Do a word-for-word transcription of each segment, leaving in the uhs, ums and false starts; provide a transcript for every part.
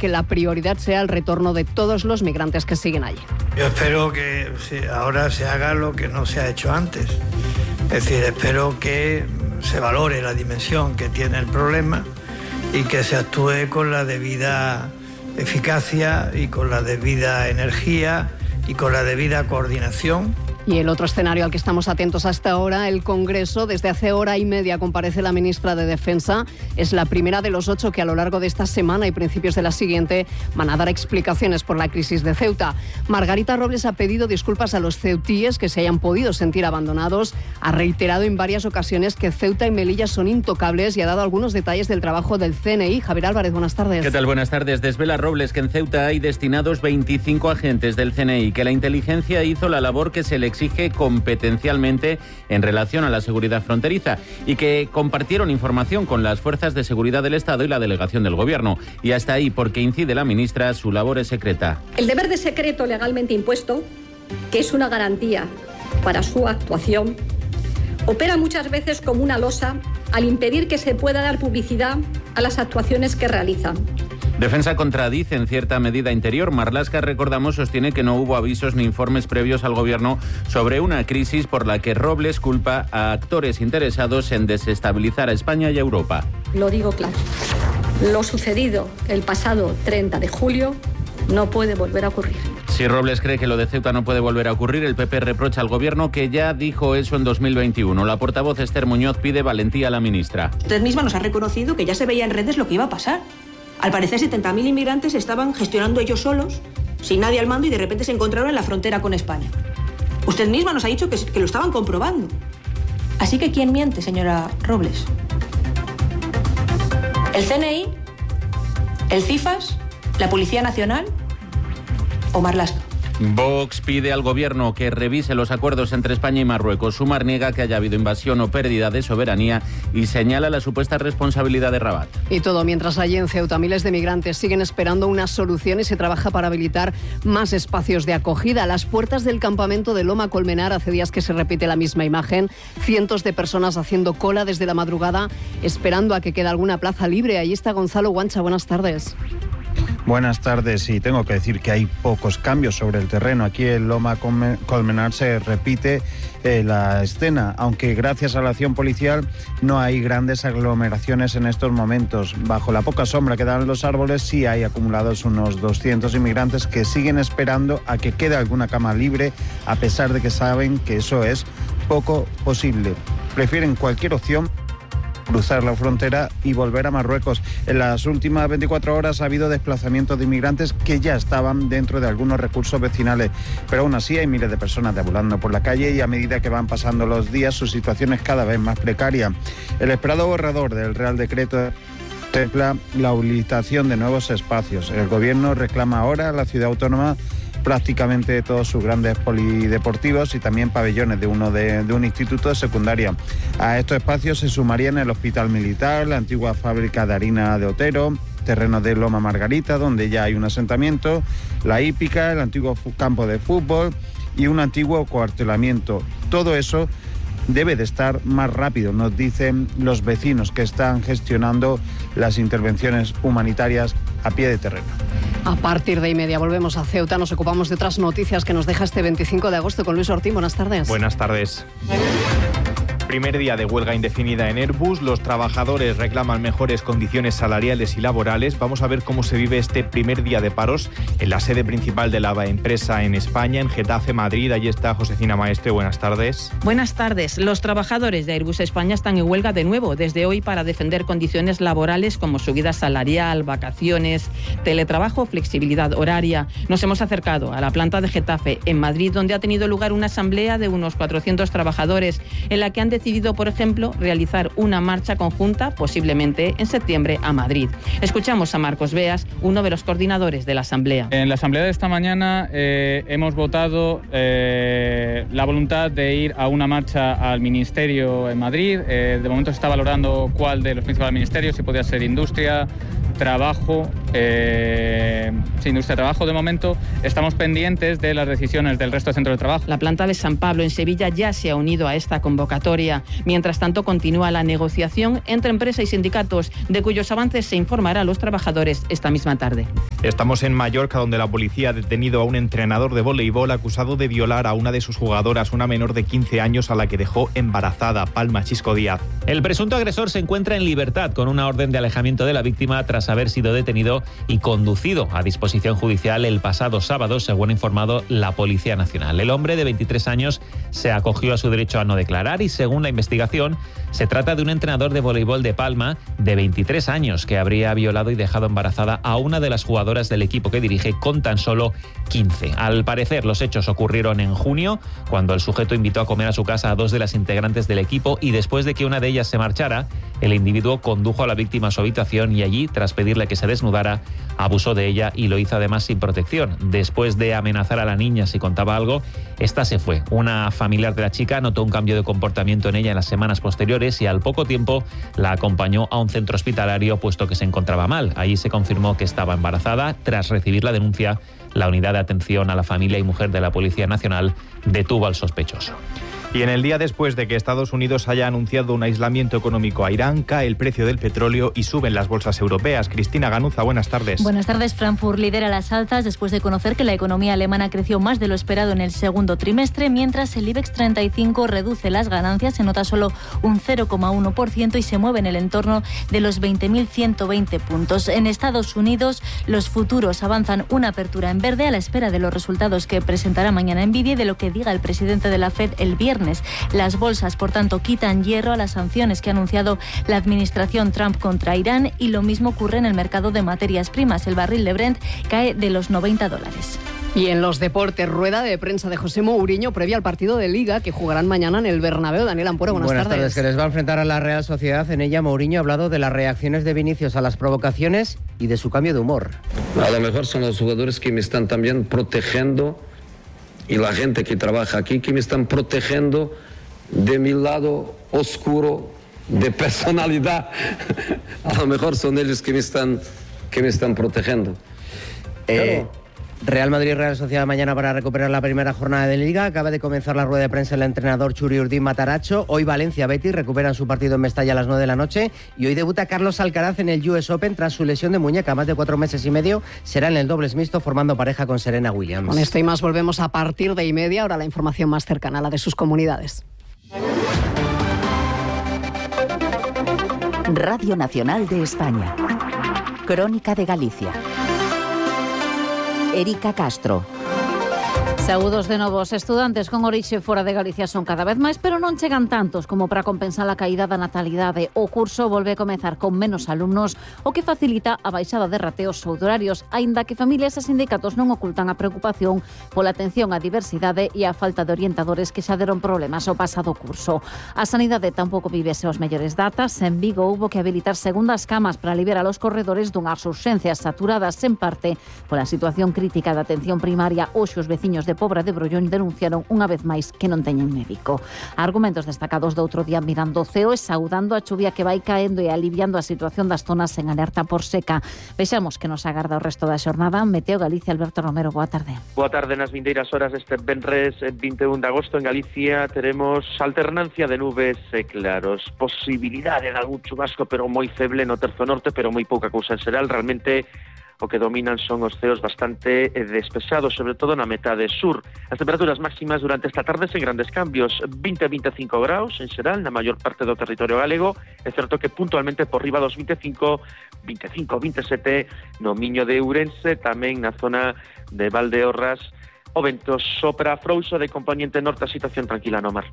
que la prioridad sea el retorno de todos los migrantes que siguen allí. Yo espero que ahora se haga lo que no se ha hecho antes. Es decir, espero que se valore la dimensión que tiene el problema y que se actúe con la debida eficacia y con la debida energía y con la debida coordinación. Y el otro escenario al que estamos atentos hasta ahora, el Congreso. Desde hace hora y media comparece la ministra de Defensa. Es la primera de los ocho que a lo largo de esta semana y principios de la siguiente van a dar explicaciones por la crisis de Ceuta. Margarita Robles ha pedido disculpas a los ceutíes que se hayan podido sentir abandonados. Ha reiterado en varias ocasiones que Ceuta y Melilla son intocables y ha dado algunos detalles del trabajo del C N I. Javier Álvarez, buenas tardes. ¿Qué tal? Buenas tardes. Desvela Robles que en Ceuta hay destinados veinticinco agentes del C N I, que la inteligencia hizo la labor que se le exige competencialmente en relación a la seguridad fronteriza y que compartieron información con las fuerzas de seguridad del Estado y la delegación del Gobierno. Y hasta ahí, porque incide la ministra, su labor es secreta. El deber de secreto legalmente impuesto, que es una garantía para su actuación, opera muchas veces como una losa al impedir que se pueda dar publicidad a las actuaciones que realizan. Defensa contradice en cierta medida Interior. Marlaska, recordamos, sostiene que no hubo avisos ni informes previos al Gobierno sobre una crisis por la que Robles culpa a actores interesados en desestabilizar a España y a Europa. Lo digo claro. Lo sucedido el pasado treinta de julio no puede volver a ocurrir. Si Robles cree que lo de Ceuta no puede volver a ocurrir, el P P reprocha al Gobierno que ya dijo eso en dos mil veintiuno. La portavoz Esther Muñoz pide valentía a la ministra. Usted misma nos ha reconocido que ya se veía en redes lo que iba a pasar. Al parecer, setenta mil inmigrantes estaban gestionando ellos solos, sin nadie al mando, y de repente se encontraron en la frontera con España. Usted misma nos ha dicho que, que lo estaban comprobando. Así que, ¿quién miente, señora Robles? ¿El C N I? ¿El CIFAS? ¿La Policía Nacional? ¿O Marlaska? Vox pide al Gobierno que revise los acuerdos entre España y Marruecos. Sumar niega que haya habido invasión o pérdida de soberanía y señala la supuesta responsabilidad de Rabat. Y todo mientras allí en Ceuta miles de migrantes siguen esperando una solución y se trabaja para habilitar más espacios de acogida. A las puertas del campamento de Loma Colmenar hace días que se repite la misma imagen. Cientos de personas haciendo cola desde la madrugada esperando a que quede alguna plaza libre. Ahí está Gonzalo Guancha. Buenas tardes. Buenas tardes, y tengo que decir que hay pocos cambios sobre el terreno. Aquí en Loma Colmenar se repite eh, la escena, aunque gracias a la acción policial no hay grandes aglomeraciones en estos momentos. Bajo la poca sombra que dan los árboles sí hay acumulados unos doscientos inmigrantes que siguen esperando a que quede alguna cama libre, a pesar de que saben que eso es poco posible. Prefieren cualquier opción, cruzar la frontera y volver a Marruecos. En las últimas veinticuatro horas ha habido desplazamientos de inmigrantes que ya estaban dentro de algunos recursos vecinales, pero aún así hay miles de personas deambulando por la calle y a medida que van pasando los días su situación es cada vez más precaria. El esperado borrador del Real Decreto contempla la habilitación de nuevos espacios. El Gobierno reclama ahora a la ciudad autónoma prácticamente todos sus grandes polideportivos y también pabellones de uno de, de un instituto de secundaria. A estos espacios se sumarían el Hospital Militar, la antigua fábrica de harina de Otero, terrenos de Loma Margarita, donde ya hay un asentamiento, la hípica, el antiguo campo de fútbol y un antiguo cuartelamiento. Todo eso debe de estar más rápido, nos dicen los vecinos que están gestionando las intervenciones humanitarias a pie de terreno. A partir de y media volvemos a Ceuta, nos ocupamos de otras noticias que nos deja este veinticinco de agosto con Luis Ortín. Buenas tardes. Buenas tardes. Primer día de huelga indefinida en Airbus. Los trabajadores reclaman mejores condiciones salariales y laborales. Vamos a ver cómo se vive este primer día de paros en la sede principal de la empresa en España, en Getafe, Madrid. Allí está Josefina Maestre. Buenas tardes. Buenas tardes. Los trabajadores de Airbus España están en huelga de nuevo desde hoy para defender condiciones laborales como subida salarial, vacaciones, teletrabajo, flexibilidad horaria. Nos hemos acercado a la planta de Getafe, en Madrid, donde ha tenido lugar una asamblea de unos cuatrocientos trabajadores en la que han decidido, por ejemplo, realizar una marcha conjunta, posiblemente en septiembre, a Madrid. Escuchamos a Marcos Beas, uno de los coordinadores de la asamblea. En la asamblea de esta mañana eh, hemos votado eh, la voluntad de ir a una marcha al Ministerio en Madrid. Eh, de momento se está valorando cuál de los principales ministerios, si podría ser Industria, Trabajo, eh, industria de trabajo. De momento estamos pendientes de las decisiones del resto de centros de trabajo. La planta de San Pablo en Sevilla ya se ha unido a esta convocatoria. Mientras tanto, continúa la negociación entre empresa y sindicatos, de cuyos avances se informará a los trabajadores esta misma tarde. Estamos en Mallorca, donde la policía ha detenido a un entrenador de voleibol acusado de violar a una de sus jugadoras, una menor de quince años a la que dejó embarazada. Palma Chisco Díaz. El presunto agresor se encuentra en libertad con una orden de alejamiento de la víctima tras haber sido detenido y conducido a disposición judicial el pasado sábado, según ha informado la Policía Nacional. El hombre de veintitrés años se acogió a su derecho a no declarar y, según la investigación, se trata de un entrenador de voleibol de Palma de veintitrés años que habría violado y dejado embarazada a una de las jugadoras del equipo que dirige con tan solo quince. Al parecer, los hechos ocurrieron en junio, cuando el sujeto invitó a comer a su casa a dos de las integrantes del equipo y después de que una de ellas se marchara, el individuo condujo a la víctima a su habitación y allí, tras pedirle que se desnudara, abusó de ella y lo hizo además sin protección. Después de amenazar a la niña si contaba algo, esta se fue. Una familiar de la chica notó un cambio de comportamiento en ella en las semanas posteriores y al poco tiempo la acompañó a un centro hospitalario puesto que se encontraba mal. Allí se confirmó que estaba embarazada. Tras recibir la denuncia, la unidad de atención a la familia y mujer de la Policía Nacional detuvo al sospechoso. Y en el día después de que Estados Unidos haya anunciado un aislamiento económico a Irán, cae el precio del petróleo y suben las bolsas europeas. Cristina Ganuza, buenas tardes. Buenas tardes. Frankfurt lidera las alzas después de conocer que la economía alemana creció más de lo esperado en el segundo trimestre, mientras el IBEX treinta y cinco reduce las ganancias, se nota solo un cero coma uno por ciento y se mueve en el entorno de los veinte mil ciento veinte puntos. En Estados Unidos, los futuros avanzan una apertura en verde a la espera de los resultados que presentará mañana Nvidia y de lo que diga el presidente de la Fed el viernes. Las bolsas, por tanto, quitan hierro a las sanciones que ha anunciado la administración Trump contra Irán y lo mismo ocurre en el mercado de materias primas. El barril de Brent cae de los noventa dólares. Y en los deportes, rueda de prensa de José Mourinho previa al partido de Liga que jugarán mañana en el Bernabéu. Daniel Ampuero, buenas, buenas tardes. tardes. Que les va a enfrentar a la Real Sociedad. En ella Mourinho ha hablado de las reacciones de Vinicius a las provocaciones y de su cambio de humor. A lo mejor son los jugadores que me están también protegiendo y la gente que trabaja aquí que me están protegiendo de mi lado oscuro de personalidad. A lo mejor son ellos que me están, que me están protegiendo. Eh, Real Madrid Real Sociedad mañana para recuperar la primera jornada de Liga. Acaba de comenzar la rueda de prensa el entrenador Churi Urdín Mataracho. Hoy Valencia Betis recuperan su partido en Mestalla a las nueve de la noche y hoy debuta Carlos Alcaraz en el U S Open tras su lesión de muñeca. Más de cuatro meses y medio será en el dobles mixto formando pareja con Serena Williams. Con esto y más volvemos a partir de y media. Ahora la información más cercana a la de sus comunidades. Radio Nacional de España. Crónica de Galicia. Erika Castro. Saúdos de novo. Os estudantes con orixe fora de Galicia son cada vez máis, pero non chegan tantos como para compensar a caída da natalidade. O curso volve a comezar con menos alumnos, o que facilita a baixada de rateos ou de horarios, aínda que familias e sindicatos non ocultan a preocupación pola atención á diversidade e a falta de orientadores que xa deron problemas o pasado curso. A sanidade tampouco vivese os mellores datas. En Vigo houbo que habilitar segundas camas para aliviar a los corredores dunhas urxencias saturadas en parte pola situación crítica da atención primaria. Hoxe os veciños de de Pobra de Brollón denunciaron unha vez máis que non teñen médico. Argumentos destacados do outro día mirando o ceo e saudando a chuvia que vai caendo e aliviando a situación das zonas en alerta por seca. Vexamos que nos agarda o resto da xornada. Meteo Galicia, Alberto Romero, boa tarde. Boa tarde. Nas vindeiras horas deste venres vinte e un de agosto en Galicia teremos alternancia de nubes e claros, posibilidade de algún chubasco pero moi feble no terzo norte, pero moi pouca cousa en xeral. Realmente o que dominan son os ceos bastante despexados, sobre todo na metade sur. As temperaturas máximas durante esta tarde sen grandes cambios, vinte a vinte e cinco graus en xeral na maior parte do territorio galego. É certo que puntualmente por riba dos vinte e cinco, vinte e cinco, vinte e sete no Miño de Ourense, tamén na zona de Valdeorras. O vento sopra frouxo de componente norte, a situación tranquila no mar.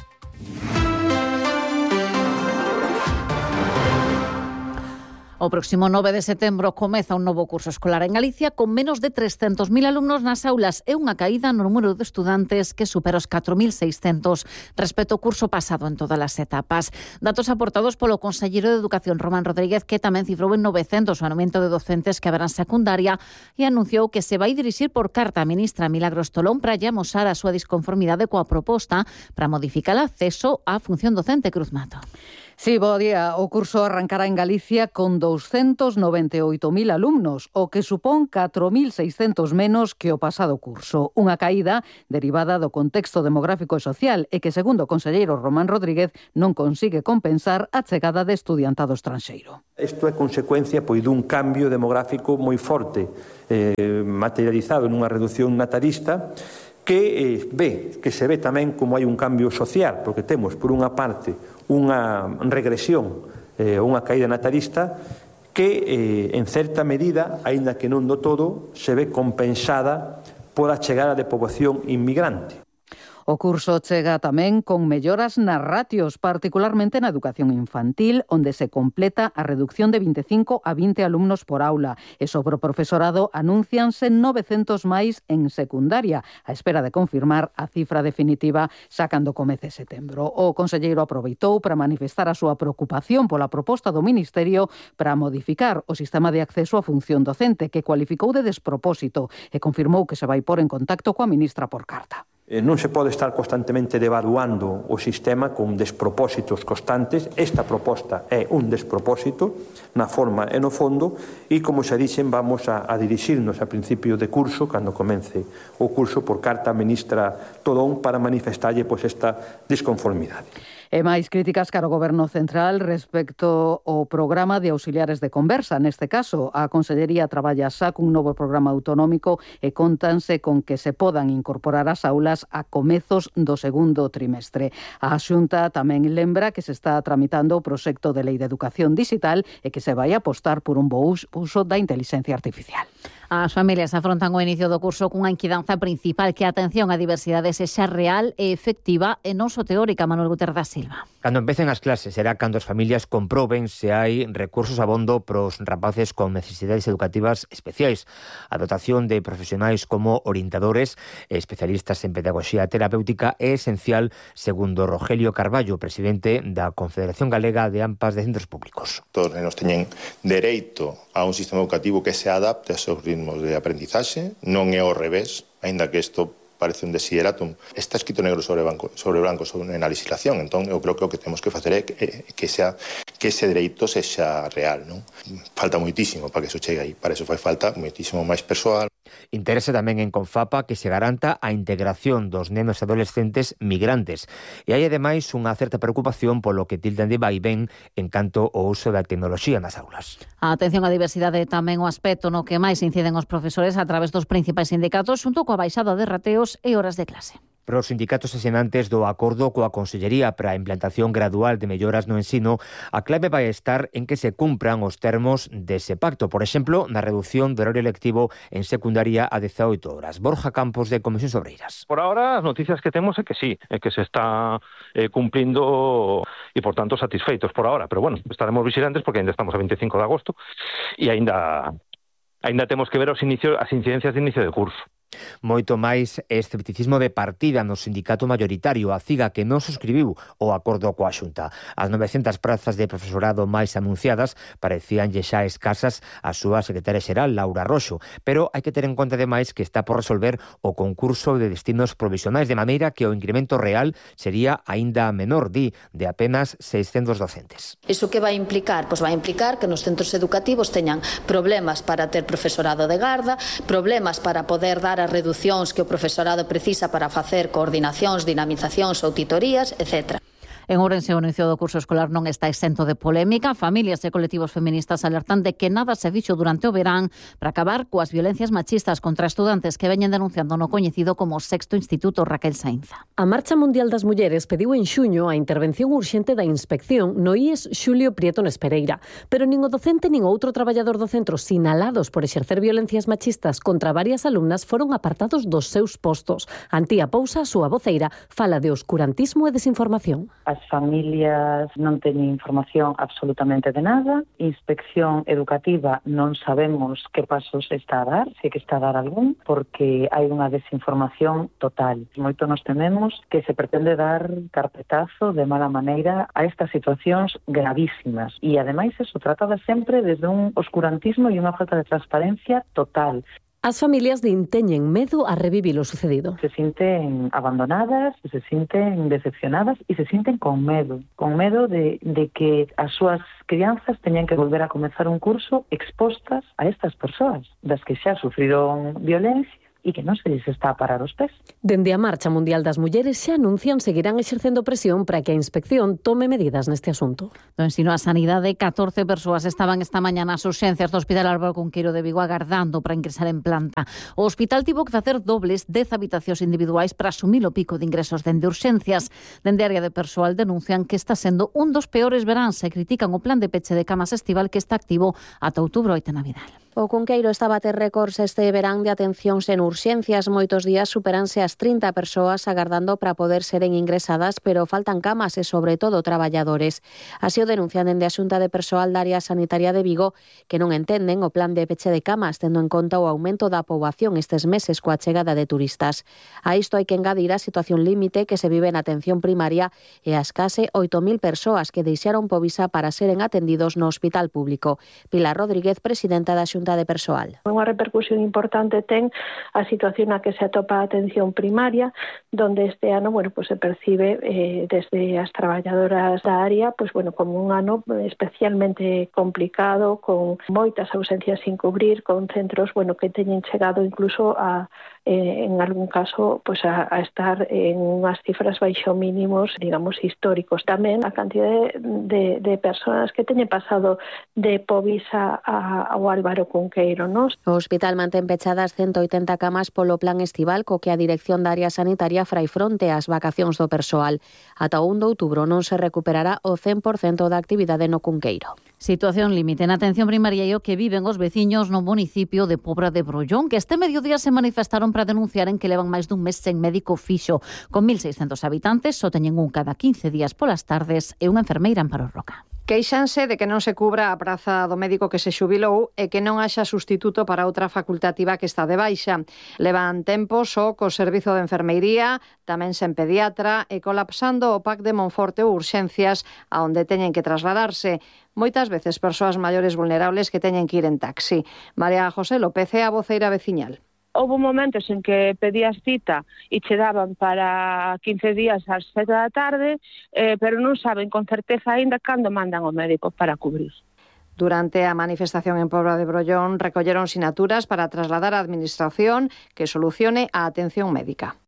O próximo nove de setembro comeza un novo curso escolar en Galicia con menos de trescentos mil alumnos nas aulas e unha caída no número de estudantes que supera os catro mil seiscentos respecto ao curso pasado en todas as etapas. Datos aportados polo conselleiro de Educación, Román Rodríguez, que tamén cifrou en novecentos o aumento de docentes que haberán secundaria e anunciou que se vai dirixir por carta a ministra Milagros Tolón para lle amosar a súa disconformidade coa proposta para modificar o acceso á función docente. Cruz Mato. Sí, bo día. O curso arrancará en Galicia con doscientos noventa e oito mil alumnos, o que supón catro mil seiscentos menos que o pasado curso. Unha caída derivada do contexto demográfico e social e que, segundo o conselleiro Román Rodríguez, non consigue compensar a chegada de estudiantado estranxeiro. Isto é consecuencia pois, dun cambio demográfico moi forte, eh, materializado nunha reducción natalista, que eh, ve, que se ve tamén como hai un cambio social, porque temos, por unha parte, unha regresión, eh, unha caída natalista, que, eh, en certa medida, aínda que non do todo, se ve compensada pola chegada de poboación inmigrante. O curso chega tamén con melloras nas ratios, particularmente na educación infantil, onde se completa a reducción de veinticinco a veinte alumnos por aula. E sobre o profesorado anuncianse novecentos máis en secundaria, á espera de confirmar a cifra definitiva xa cando comece setembro. O conselleiro aproveitou para manifestar a súa preocupación pola proposta do Ministerio para modificar o sistema de acceso á función docente, que cualificou de despropósito e confirmou que se vai pôr en contacto coa ministra por carta. Non se pode estar constantemente devaluando o sistema con despropósitos constantes. Esta proposta é un despropósito na forma e no fondo e, como xa dixen, vamos a, a dirixirnos a principio de curso, cando comence o curso, por carta a ministra Todón para manifestarlle pois, esta disconformidade. E máis críticas cara ao Goberno Central respecto ao programa de auxiliares de conversa. Neste caso, a Consellería traballa xa cun novo programa autonómico e contanse con que se podan incorporar ás aulas a comezos do segundo trimestre. A Xunta tamén lembra que se está tramitando o proxecto de Lei de Educación Digital e que se vai apostar por un bo uso da inteligencia artificial. As familias afrontan o inicio do curso cunha inquidanza principal, que a atención á diversidade sexa real e efectiva e non só teórica. Manuel Guterres da Silva. Cando empecen as clases será cando as familias comproben se hai recursos abondo pros rapaces con necesidades educativas especiais. A dotación de profesionais como orientadores e especialistas en pedagogía terapéutica é esencial, segundo Rogelio Carballo, presidente da Confederación Galega de AMPAs de Centros Públicos. Todos os nenos teñen dereito a un sistema educativo que se adapte aos seus ritmos de aprendizaxe, non é ao revés, aínda que isto parece un desideratum. Está escrito negro sobre branco, sobre branco sobre na legislación, entón eu creo que o que temos que facer é que, que, sea, que ese dereito sexa real, non? Falta moitísimo para que eso chegue aí, para eso fai falta moitísimo máis persoal. Interese tamén en Confapa que se garanta a integración dos nenos e adolescentes migrantes. E hai ademais unha certa preocupación polo que tildan de vaivén en canto ao uso da tecnoloxía nas aulas. A atención á diversidade é tamén o aspecto no que máis inciden os profesores a través dos principais sindicatos, xunto coa baixada de rateos e horas de clase. Para os sindicatos asinantes do acordo coa Consellería para a implantación gradual de melloras no ensino, a clave vai estar en que se cumpran os termos dese pacto. Por exemplo, na reducción do horario lectivo en secundaria a dezaoito horas. Borja Campos, de Comisións Obreiras. Por ahora, as noticias que temos é que sí, é que se está eh, cumplindo e, por tanto, satisfeitos por ahora. Pero, bueno, estaremos vigilantes porque ainda estamos a veinticinco de agosto e ainda, ainda temos que ver os inicios, as incidencias de inicio de curso. Moito máis escepticismo de partida no sindicato maioritario, a CIGA, que non suscribiu o acordo coa Xunta. As novecentas prazas de profesorado máis anunciadas parecíanlle xa escasas a súa secretaria xeral, Laura Roxo, pero hai que ter en conta ademais que está por resolver o concurso de destinos provisionais, de maneira que o incremento real sería aínda menor, di, de apenas seiscentos docentes. Iso que vai implicar? Pois vai implicar que nos centros educativos teñan problemas para ter profesorado de garda, problemas para poder dar as reducións que o profesorado precisa para facer coordinacións, dinamizacións, auditorías, etcétera. En Ourense, o inicio do curso escolar non está exento de polémica. Familias e colectivos feministas alertan de que nada se fixo durante o verán para acabar coas violencias machistas contra estudantes que veñen denunciando no coñecido como Sexto Instituto. Raquel Sainza. A Marcha Mundial das Mulleres pediu en xuño a intervención urxente da inspección no I E S Xulio Prieto Nespereira, pero nin o docente nin o outro traballador do centro sinalados por exercer violencias machistas contra varias alumnas foron apartados dos seus postos. Antía Pousa, a súa voceira, fala de oscurantismo e desinformación. As familias non teñen información absolutamente de nada. Inspección educativa non sabemos que pasos está a dar, se que está a dar algún, porque hai unha desinformación total. Moito nos tememos que se pretende dar carpetazo de mala maneira a estas situacións gravísimas. E, ademais, eso tratada sempre desde un oscurantismo e unha falta de transparencia total. As familias din teñen medo a revivir o sucedido. Se sienten abandonadas, se sienten decepcionadas e se sienten con medo. Con medo de, de que as súas crianzas teñan que volver a comezar un curso expostas a estas persoas, das que xa sufriron violencia e que non se lles está a parar os pés. Dende a Marcha Mundial das Mulleres xa anuncian seguirán exercendo presión para que a inspección tome medidas neste asunto. Do ensino á sanidade, catorce persoas estaban esta mañá nas urxencias do Hospital Álvaro Cunqueiro de Vigo agardando para ingresar en planta. O hospital tivo que facer dobles dez habitacións individuais para asumir o pico de ingresos dende urxencias. Dende área de persoal denuncian que está sendo un dos peores veráns e critican o plan de peche de camas estival que está activo ata outubro oito na Vidal. O Cunqueiro está a bater récords este verán de atencións en urxencias. Moitos días superanse as trinta persoas agardando para poder seren ingresadas, pero faltan camas e, sobre todo, traballadores. Así o denuncian dende a Xunta de Persoal da Área Sanitaria de Vigo, que non entenden o plan de peche de camas, tendo en conta o aumento da poboación estes meses coa chegada de turistas. A isto hai que engadir a situación límite que se vive na atención primaria e as case oito mil persoas que deixaron Povisa para seren atendidos no hospital público. Pilar Rodríguez, presidenta da Xunta de Persoal. Unha repercusión importante ten a situación na que se atopa a atención primaria, donde este ano, bueno, pues se percibe eh, desde as traballadoras da área, pues bueno, como un ano especialmente complicado, con moitas ausencias sin cubrir, con centros, bueno, que teñen chegado incluso a eh, en algún caso, pues a, a estar en unhas cifras baixo mínimos, digamos, históricos. Tamén a cantidad de, de, de persoas que teñen pasado de Povisa a, ao Álvaro Cunqueiro, ¿no? O hospital mantén pechadas ciento oitenta camas polo plan estival co que a Dirección da Área Sanitaria frai fronte ás vacacións do persoal. Ata o un de outubro non se recuperará o cen por cento da actividade no Cunqueiro. Situación límite na atención primaria e o que viven os veciños no municipio de Pobra de Brollón, que este mediodía se manifestaron para denunciaren que levan máis dun mes sen médico fixo. Con mil seiscentos habitantes, só teñen un cada quince días polas tardes e unha enfermeira en Paro Roca. Queixanse de que non se cubra a praza do médico que se xubilou e que non haxa sustituto para outra facultativa que está de baixa. Levan tempo só co servizo de enfermeiría, tamén sen pediatra e colapsando o P A C de Monforte ou urxencias a onde teñen que trasladarse. Moitas veces persoas maiores vulnerables que teñen que ir en taxi. María José López é a voceira veciñal. Houve momentos en que pedías cita e che daban para quince días ás sete da tarde, eh, pero non saben con certeza aínda cando mandan o médico para cubrir. Durante a manifestación en Pobra de Brollón recolleron sinaturas para trasladar á Administración que solucione a atención médica.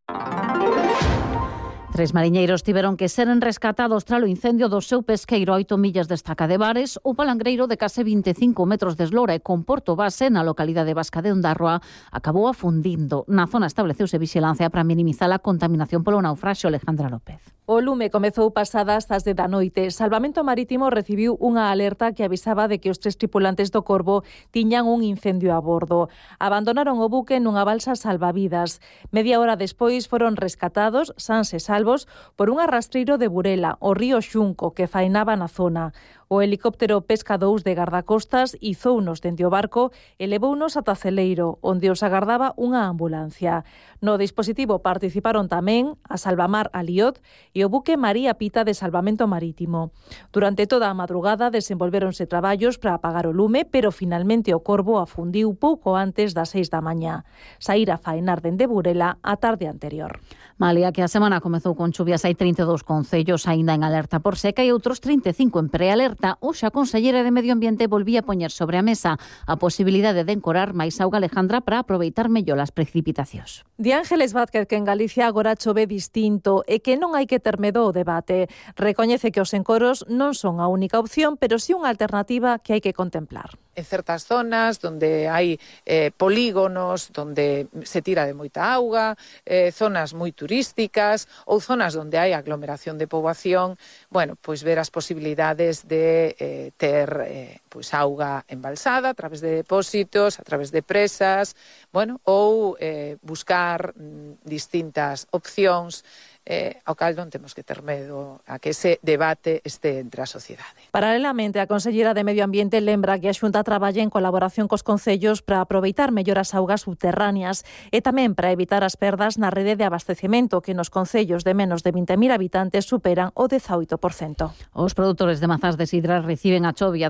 Tres mariñeiros tiveron que seren rescatados tras o incendio do seu pesqueiro a oito millas de Estaca de Bares. O palangreiro de case vinte e cinco metros de eslora e con porto base na localidade vasca de Ondarroa acabou afundindo. Na zona estableceuse vixilancia para minimizar a contaminación polo naufraxio. Alejandra López. O lume comezou pasadas as de da noite. Salvamento Marítimo recibiu unha alerta que avisaba de que os tres tripulantes do Corvo tiñan un incendio a bordo. Abandonaron o buque nunha balsa salvavidas. Media hora despois foron rescatados, sans e salvos, por un arrastreiro de Burela, o río Xunco, que faenaba na zona. O helicóptero Pesca dous de Gardacostas izounos dende o barco e levounos ata Celeiro, onde os agardaba unha ambulancia. No dispositivo participaron tamén a Salvamar Aliot e o buque María Pita de Salvamento Marítimo. Durante toda a madrugada desenvolvéronse traballos para apagar o lume, pero finalmente o Corvo afundiu pouco antes das seis da mañá. Saíra a faenar dende Burela a tarde anterior. Malia que a semana comezou con chuvias, hai trinta e dous concellos aínda en alerta por seca e outros trinta e cinco en prealerta. Hoxe a conselleira de Medio Ambiente volvía a poñer sobre a mesa a posibilidade de encorar máis auga, Alejandra, para aproveitar mellor as precipitacións. Di Ángeles Vázquez que en Galicia agora chove distinto e que non hai que ter medo ao debate. Recoñece que os encoros non son a única opción, pero sí unha alternativa que hai que contemplar. En certas zonas donde hai eh, polígonos, donde se tira de moita auga, eh, zonas moi turísticas ou zonas donde hai aglomeración de poboación, bueno, pois ver as posibilidades de eh, ter eh, pois auga embalsada a través de depósitos, a través de presas, bueno, ou eh, buscar mm, distintas opcións eh, ao cal non temos que ter medo a que ese debate este entre a sociedade. Paralelamente, a conselleira de Medio Ambiente lembra que a Xunta traballa en colaboración cos concellos para aproveitar mellor as augas subterráneas e tamén para evitar as perdas na rede de abastecemento que nos concellos de menos de vinte mil habitantes superan o dezaoito por cento. Os produtores de mazás de sidra reciben a chovia destes días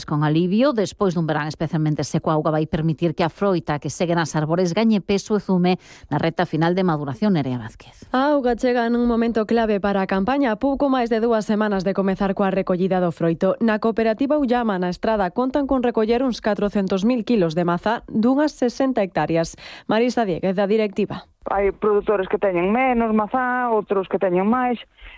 con alivio. Despois dun verán especialmente seco, a auga vai permitir que a froita que segue nas árbores gañe peso e zume na reta final de maduración. Nerea Vázquez. A auga chega nun momento clave para a campaña, pouco máis de dúas semanas de comezar coa recollida do froito. Na cooperativa Ullama, na Estrada, contan con recoller uns catrocentos mil kilos de maza dunhas sesenta hectáreas. Marisa Dieguez, da directiva. Hai produtores que teñen menos mazá, outros que teñen máis.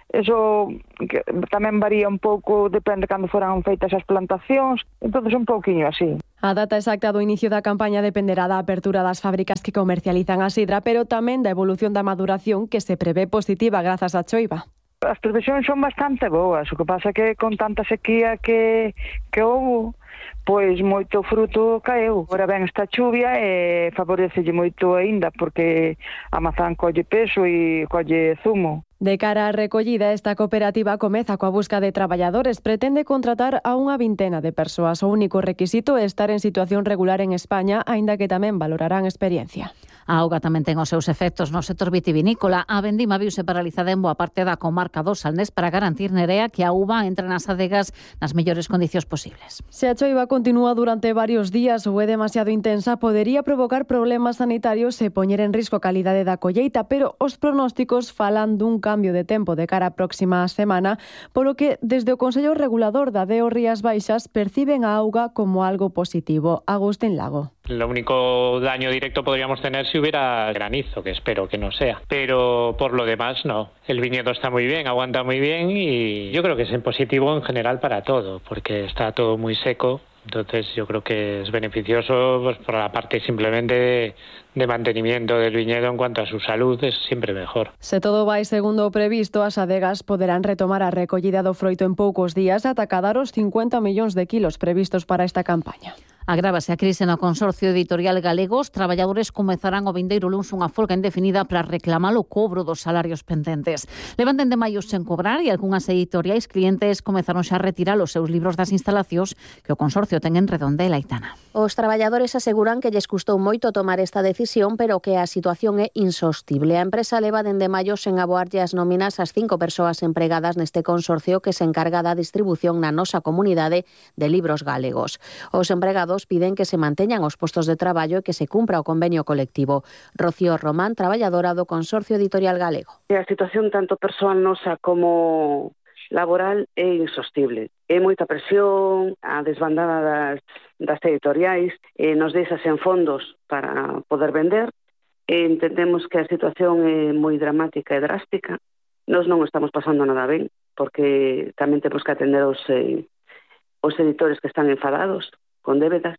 Eso que tamén varía un pouco, depende cando foran feitas as plantacións. Entonces un pouquiño así. A data exacta do inicio da campaña dependerá da apertura das fábricas que comercializan a sidra, pero tamén da evolución da maduración, que se prevé positiva grazas á choiva. As previsións son bastante boas, o que pasa que con tanta sequía que, que houve, pois moito fruto caeu. Agora ben esta chuvia e favorecelle moito aínda, porque a mazán colle peso e colle zumo. De cara á recollida, esta cooperativa comeza coa busca de traballadores. Pretende contratar a unha vintena de persoas. O único requisito é estar en situación regular en España, aínda que tamén valorarán experiencia. A auga tamén ten os seus efectos no sector vitivinícola. A vendima viuse paralizada en boa parte da comarca do Salnés para garantir, Nerea, que a uva entre nas adegas nas mellores condicións posibles. Se a choiva continúa durante varios días ou é demasiado intensa, podería provocar problemas sanitarios e poñer en risco a calidade da colleita, pero os pronósticos falan dun cambio de tempo de cara á próxima semana, polo que desde o Consello Regulador da D E O Rías Baixas perciben a auga como algo positivo. Agustín Lago. Lo único daño directo podríamos tener si hubiera granizo, que espero que no sea. Pero por lo demás, no. El viñedo está muy bien, aguanta muy bien y yo creo que es en positivo en general para todo, porque está todo muy seco. Entonces yo creo que es beneficioso pues, por la parte simplemente de, de mantenimiento del viñedo en cuanto a su salud, es siempre mejor. Se todo vai segundo o previsto, as adegas poderán retomar a recollida do froito en poucos días ata cadar os cincuenta millóns de kilos previstos para esta campaña. Agrávase a crise no Consorcio Editorial Galego. Os traballadores comezarán o vindeiro luns unha folga indefinida para reclamar o cobro dos salarios pendentes. Levanten de maio sen cobrar e algunhas editoriais clientes comezaron xa a retirar os seus libros das instalacións que o Consorcio ten en Redondela, Aitana. Os traballadores aseguran que lles custou moito tomar esta decisión, pero que a situación é insostible. A empresa leva dende maio sen aboarlle as nóminas ás cinco persoas empregadas neste consorcio que se encarga da distribución na nosa comunidade de libros galegos. Os empregados piden que se manteñan os postos de traballo e que se cumpra o convenio colectivo. Rocío Román, traballadora do Consorcio Editorial Galego. A situación tanto persoal nosa como laboral é insostible. É moita presión, a desbandada das, das editoriais, e nos deixa sen fondos para poder vender. E entendemos que a situación é moi dramática e drástica. Nos non estamos pasando nada ben, porque tamén temos que atender os, eh, os editores que están enfadados con débedas,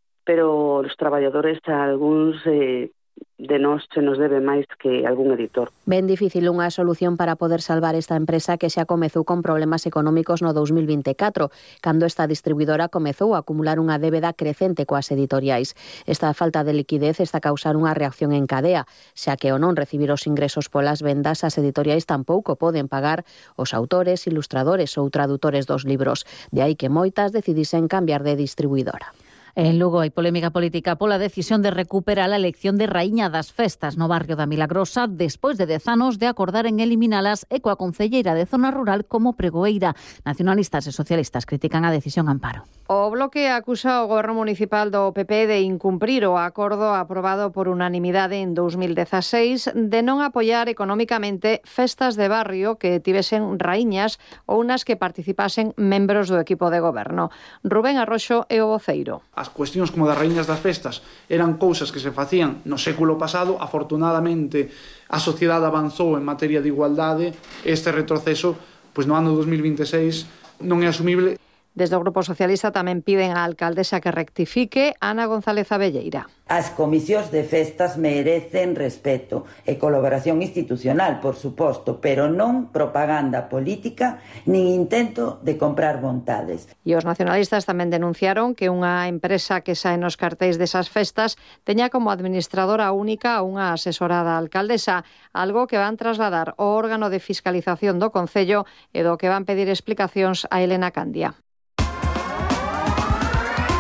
pero os traballadores a algúns eh, de nós se nos debe máis que algún editor. Ben difícil unha solución para poder salvar esta empresa que xa comezou con problemas económicos no dous mil vinte e catro, cando esta distribuidora comezou a acumular unha débeda crecente coas editoriais. Esta falta de liquidez está a causar unha reacción en cadea, xa que ao non recibir os ingresos polas vendas, as editoriais tampouco poden pagar os autores, ilustradores ou tradutores dos libros. De aí que moitas decidisen cambiar de distribuidora. En Lugo hai polémica política pola decisión de recuperar a elección de raíña das festas no barrio da Milagrosa despois de dez anos de acordar en eliminalas e coa concelleira de zona rural como pregoeira. Nacionalistas e socialistas critican a decisión Amparo. O Bloque acusa o Goberno Municipal do P P de incumprir o acordo aprobado por unanimidade en dous mil dezaseis de non apoiar económicamente festas de barrio que tivesen raíñas ou nas que participasen membros do equipo de goberno. Rubén Arroxo é o voceiro. As cuestións como das raíñas das festas eran cousas que se facían no século pasado. Afortunadamente, a sociedade avanzou en materia de igualdade. Este retroceso, pois no ano dos mil vinte e seis, non é asumible. Desde o Grupo Socialista tamén piden á alcaldesa que rectifique. Ana González Abelleira. As comisións de festas merecen respeto e colaboración institucional, por suposto, pero non propaganda política nin intento de comprar vontades. E os nacionalistas tamén denunciaron que unha empresa que sae nos cartéis desas festas teña como administradora única a unha asesorada alcaldesa, algo que van trasladar ao órgano de fiscalización do Concello e do que van pedir explicacións a Elena Candia.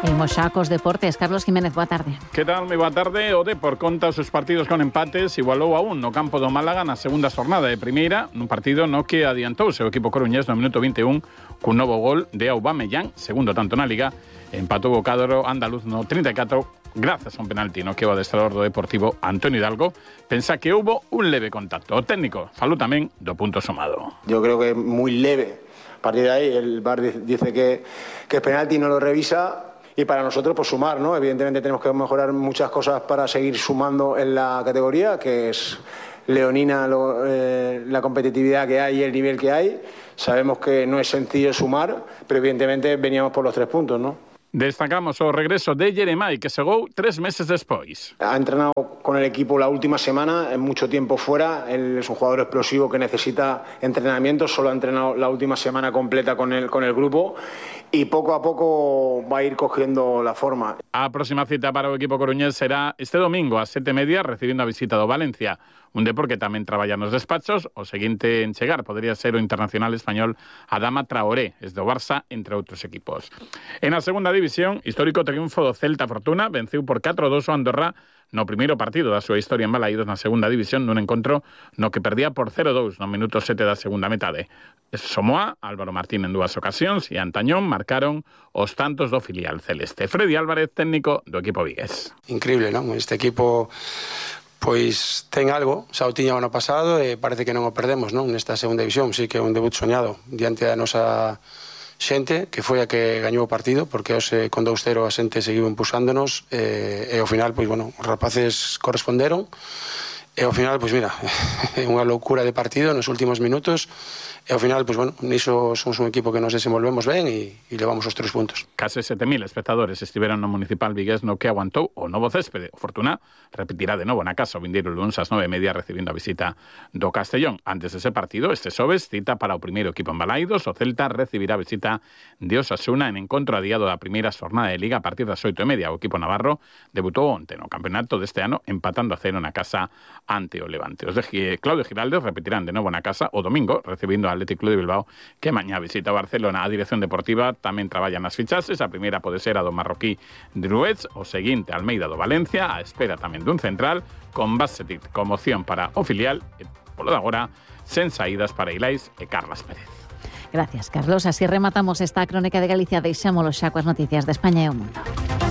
Imos xa cos deportes. Carlos Jiménez, boa tarde. Que tal? Moi boa tarde. O Depor conta os seus partidos con empates, igualou a un no campo do Málaga na segunda xornada de primeira, nun partido no que adiantou o seu equipo coruñés no minuto vinte e un cun novo gol de Aubameyang, segundo tanto na Liga. Empatou o cadro andaluz no trinta e catro grazas a un penalti no que o adestrador do Deportivo Antonio Hidalgo pensa que houbo un leve contacto. O técnico falou tamén do punto sumado. Yo creo que é moi leve. A partir de ahí el V A R dice que, que es penalti, no lo revisa. Y para nosotros, pues sumar, ¿no? Evidentemente tenemos que mejorar muchas cosas para seguir sumando en la categoría, que es leonina lo, eh, la competitividad que hay y el nivel que hay. Sabemos que no es sencillo sumar, pero evidentemente veníamos por los tres puntos, ¿no? Destacamos o regreso de Jeremai, que chegou tres meses despois. Ha entrenado con el equipo la última semana, en mucho tiempo fuera. Él es un jugador explosivo que necesita entrenamiento. Solo ha entrenado la última semana completa con el, con el grupo y poco a poco va a ir cogiendo la forma. A próxima cita para o equipo coruñés será este domingo a sete e media, recibindo a visita do Valencia. Un Depor que tamén traballa nos despachos. O seguinte en chegar podría ser o internacional español Adama Traoré, es do Barça, entre outros equipos. En a segunda división, histórico triunfo do Celta Fortuna, venceu por catro a dos o Andorra no primeiro partido da súa historia en Balaídos na segunda división, nun encontro no que perdía por cero a dous no minuto sete da segunda metade. Somoa, Álvaro Martín en dúas ocasións e Antañón marcaron os tantos do filial celeste. Freddy Álvarez, técnico do equipo vigués. Increíble, non? Este equipo pois ten algo, xa o tiña o ano pasado e parece que non o perdemos, non? Nesta segunda división, sí que é un debut soñado diante da nosa xente, que foi a que gañou o partido, porque hoxe con dous cero a xente seguiu impulsándonos e, e ao final, pois bueno, os rapaces corresponderon e ao final, pois mira, é unha loucura de partido nos últimos minutos e ao final, pois bueno, niso somos un equipo que nos desenvolvemos ben e, e levamos os tres puntos. Case sete mil espectadores estiveron no Municipal vigués no que aguantou o novo céspede. O Fortuna repetirá de novo na casa o vindeiro luns ás nove e media recibindo a visita do Castellón. Antes dese partido, este xoves, cita para o primeiro equipo en Balaídos. O Celta recibirá a visita de Osasuna en encontro adiado da primeira xornada de Liga a partir das oito e media. O equipo navarro debutou onte no campeonato deste ano empatando a cero na casa ante o Levante. Os de Claudio Giraldes repetirán de novo na casa o domingo recibindo a Athletic Club de Bilbao, que mañá visita Barcelona. A dirección deportiva tamén traballa nas fichaxes. A primeira pode ser a do marroquí Druets, o seguinte Almeida do Valencia, a espera tamén dun central con Basetic como opción para o filial e, polo de agora, sen saídas para Ilais e Carlas Pérez. Gracias, Carlos. Así rematamos esta crónica de Galicia. Deixámolo xa coas noticias de España e o mundo.